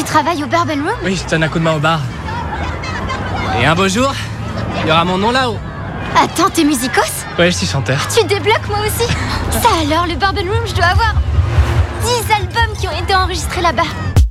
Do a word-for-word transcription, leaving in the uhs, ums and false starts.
travailles au Bourbon Room? Oui, je te donne un coup de main au bar. Et un beau jour, il y aura mon nom là-haut. Attends, t'es musicos? Ouais, je suis chanteur. Tu débloques moi aussi? Ça alors, le Bourbon Room, je dois avoir dix albums qui ont été enregistrés là-bas.